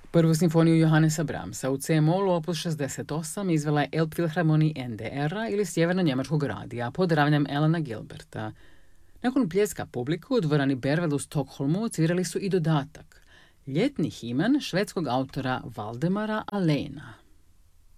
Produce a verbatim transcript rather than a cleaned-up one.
Prvu simfoniju Johannesa Brahmsa u C-molu opus šezdeset osam izvela je Elbphilharmonie N D R-a ili Sjeverno-njemačkog radija pod ravnjem Elana Gilberta. Nakon pljeska publiku u dvorani Berwell u Stokholmu odsvirali su i dodatak, ljetni himen švedskog autora Valdemara Alena.